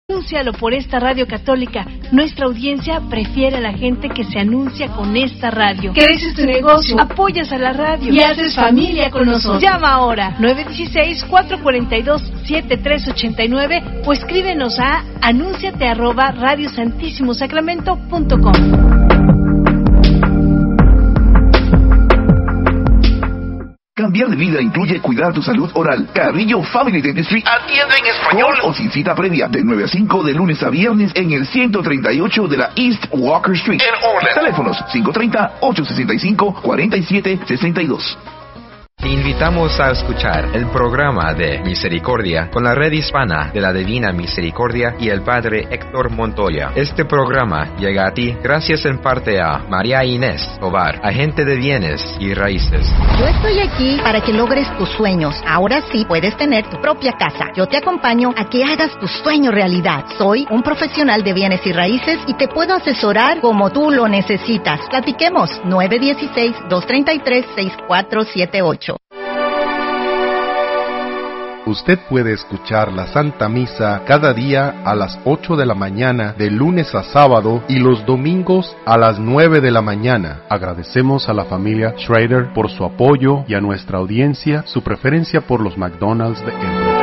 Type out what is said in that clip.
Anúncialo por esta radio católica. Nuestra audiencia prefiere a la gente que se anuncia con esta radio. Creces tu negocio, apoyas a la radio y haces familia con nosotros. Llama ahora 916-442-7389 o escríbenos a anunciate@radiosantissimosacramento.com. Cambiar de vida incluye cuidar tu salud oral. Carrillo Family Dentistry atiende en español o sin cita previa de 9 a 5 de lunes a viernes en el 138 de la East Walker Street. En Orlando. Teléfonos 530-865-4762. Te invitamos a escuchar el programa de Misericordia con la Red Hispana de la Divina Misericordia y el Padre Héctor Montoya. Este programa llega a ti gracias en parte a María Inés Tovar, agente de bienes y raíces. Yo estoy aquí para que logres tus sueños. Ahora sí puedes tener tu propia casa. Yo te acompaño a que hagas tu sueño realidad. Soy un profesional de bienes y raíces y te puedo asesorar como tú lo necesitas. Platiquemos. 916-233-6478. Usted puede escuchar la Santa Misa cada día a las 8 de la mañana, de lunes a sábado, y los domingos a las 9 de la mañana. Agradecemos a la familia Schrader por su apoyo y a nuestra audiencia su preferencia por los McDonald's de Embry.